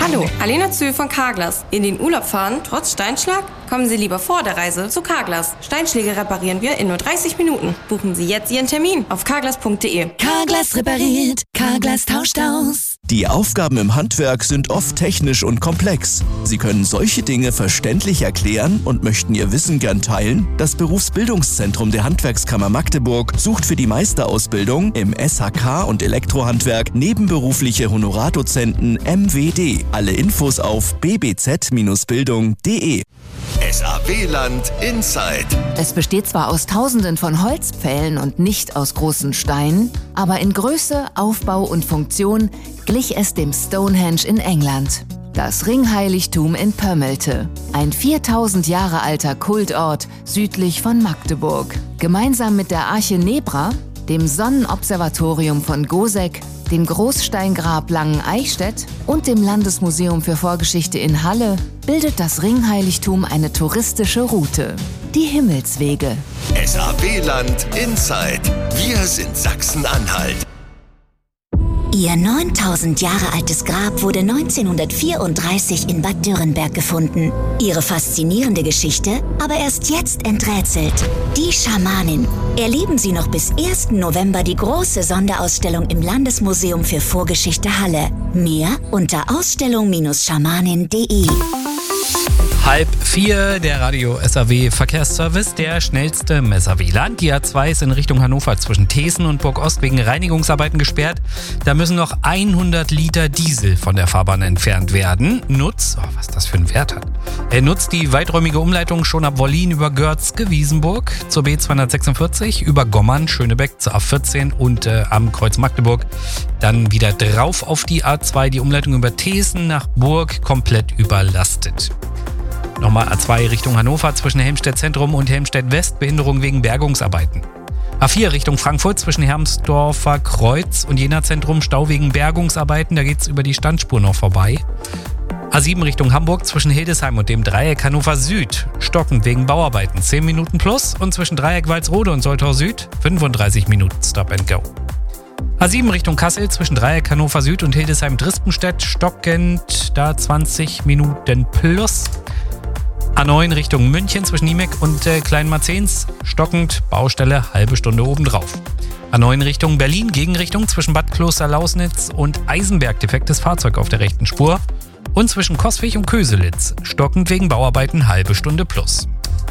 Hallo, Alena Zühl von Carglass. In den Urlaub fahren, trotz Steinschlag? Kommen Sie lieber vor der Reise zu Carglass. Steinschläge reparieren wir in nur 30 Minuten. Buchen Sie jetzt Ihren Termin auf carglass.de. Carglass repariert, Carglass tauscht aus. Die Aufgaben im Handwerk sind oft technisch und komplex. Sie können solche Dinge verständlich erklären und möchten Ihr Wissen gern teilen? Das Berufsbildungszentrum der Handwerkskammer Magdeburg sucht für die Meisterausbildung im SHK und Elektrohandwerk nebenberufliche Honorardozenten MWD. Alle Infos auf bbz-bildung.de. SAW-Land Inside. Es besteht zwar aus Tausenden von Holzpfählen und nicht aus großen Steinen, aber in Größe, Aufbau und Funktion glich es dem Stonehenge in England. Das Ringheiligtum in Pömmelte, ein 4000 Jahre alter Kultort südlich von Magdeburg. Gemeinsam mit der Arche Nebra, dem Sonnenobservatorium von Goseck, dem Großsteingrab Langen-Eichstätt und dem Landesmuseum für Vorgeschichte in Halle bildet das Ringheiligtum eine touristische Route. Die Himmelswege. SAW-Land Inside. Wir sind Sachsen-Anhalt. Ihr 9000 Jahre altes Grab wurde 1934 in Bad Dürrenberg gefunden. Ihre faszinierende Geschichte aber erst jetzt enträtselt. Die Schamanin. Erleben Sie noch bis 1. November die große Sonderausstellung im Landesmuseum für Vorgeschichte Halle. Mehr unter ausstellung-schamanin.de. 3:30, der Radio SAW Verkehrsservice, der schnellste im SAW-Land. Die A2 ist in Richtung Hannover zwischen Thesen und Burgost wegen Reinigungsarbeiten gesperrt. Da müssen noch 100 Liter Diesel von der Fahrbahn entfernt werden. Was das für einen Wert hat. Nutzt die weiträumige Umleitung schon ab Wollin über Görzke-Wiesenburg zur B246, über Gommern, Schönebeck zur A14 und am Kreuz Magdeburg. Dann wieder drauf auf die A2, die Umleitung über Thesen nach Burg komplett überlastet. Nochmal A2 Richtung Hannover zwischen Helmstedt Zentrum und Helmstedt West, Behinderung wegen Bergungsarbeiten. A4 Richtung Frankfurt zwischen Hermsdorfer Kreuz und Jena Zentrum, Stau wegen Bergungsarbeiten, da geht's über die Standspur noch vorbei. A7 Richtung Hamburg zwischen Hildesheim und dem Dreieck Hannover Süd, stockend wegen Bauarbeiten, 10 Minuten plus und zwischen Dreieck Walsrode und Soltau Süd 35 Minuten Stop and Go. A7 Richtung Kassel zwischen Dreieck Hannover Süd und Hildesheim-Drispenstedt, stockend, da 20 Minuten plus. A9 Richtung München zwischen Niemek und Kleinmarzens, stockend, Baustelle, halbe Stunde obendrauf. A9 Richtung Berlin, Gegenrichtung zwischen Bad Kloster-Lausnitz und Eisenberg, defektes Fahrzeug auf der rechten Spur. Und zwischen Coswig und Köselitz, stockend wegen Bauarbeiten, halbe Stunde plus.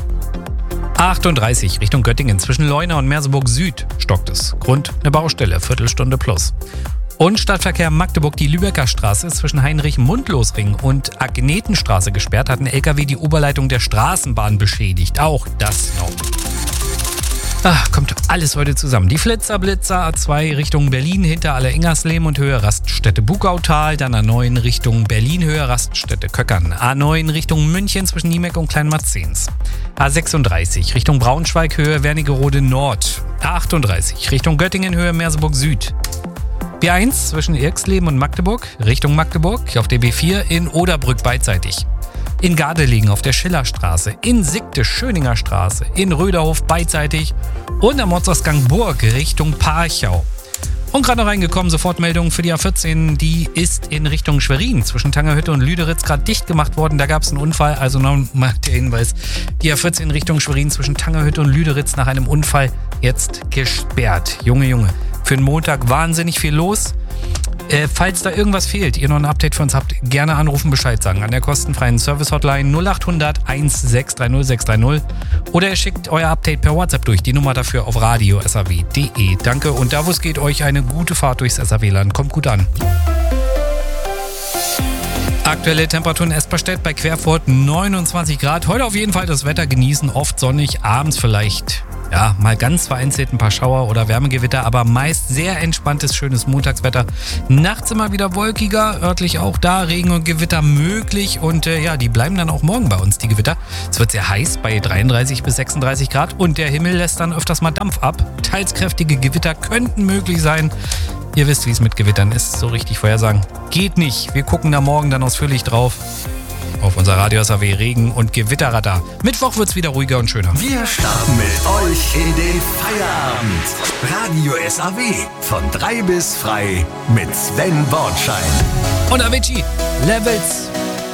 A38 Richtung Göttingen zwischen Leuna und Merseburg Süd, stockt es. Grund, eine Baustelle, Viertelstunde plus. Und Stadtverkehr Magdeburg, die Lübecker Straße ist zwischen Heinrich-Mundlosring und Agnetenstraße gesperrt, hat ein LKW die Oberleitung der Straßenbahn beschädigt. Auch das noch. Kommt alles heute zusammen. Die Flitzer-Blitzer A2 Richtung Berlin hinter Aller-Ingerslehm und Höhe Raststätte Bugautal. Dann A9 Richtung Berlin Höhe Raststätte Köckern. A9 Richtung München zwischen Niemek und Kleinmarzens. A36 Richtung Braunschweig Höhe Wernigerode Nord. A38 Richtung Göttingen Höhe Merseburg Süd. B1 zwischen Irxleben und Magdeburg, Richtung Magdeburg, auf der B4 in Oderbrück beidseitig. In Gardelegen auf der Schillerstraße, in Sigte Schöninger Straße, in Röderhof beidseitig und am Ortsausgang Burg Richtung Parchau. Und gerade noch reingekommen, Sofortmeldung für die A14, die ist in Richtung Schwerin zwischen Tangerhütte und Lüderitz gerade dicht gemacht worden. Da gab es einen Unfall, also nochmal der Hinweis, die A14 in Richtung Schwerin zwischen Tangerhütte und Lüderitz nach einem Unfall jetzt gesperrt. Junge, für den Montag wahnsinnig viel los. Falls da irgendwas fehlt, ihr noch ein Update für uns habt, gerne anrufen, Bescheid sagen an der kostenfreien Service-Hotline 0800 1630 630 oder ihr schickt euer Update per WhatsApp durch, die Nummer dafür auf radio.saw.de. Danke und da wo es geht, euch eine gute Fahrt durchs SAW-Land. Kommt gut an. Aktuelle Temperaturen in Esperstedt bei Querfurt 29 Grad. Heute auf jeden Fall das Wetter genießen, oft sonnig, abends vielleicht mal ganz vereinzelt ein paar Schauer oder Wärmegewitter, aber meist sehr entspanntes, schönes Montagswetter. Nachts immer wieder wolkiger, örtlich auch da Regen und Gewitter möglich und die bleiben dann auch morgen bei uns, die Gewitter. Es wird sehr heiß bei 33 bis 36 Grad und der Himmel lässt dann öfters mal Dampf ab. Teils kräftige Gewitter könnten möglich sein. Ihr wisst, wie es mit Gewittern ist, so richtig vorhersagen geht nicht. Wir gucken da morgen dann ausführlich drauf. Auf unser Radio SAW Regen- und Gewitterradar. Mittwoch wird's wieder ruhiger und schöner. Wir starten mit euch in den Feierabend. Radio SAW von 3 bis frei mit Sven Bornschein. Und Avicii. Levels